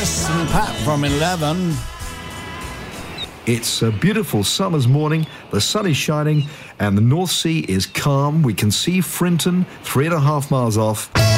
Chris and Pat from 11. It's a beautiful summer's morning, the sun is shining and the North Sea is calm. We can see Frinton 3.5 miles off.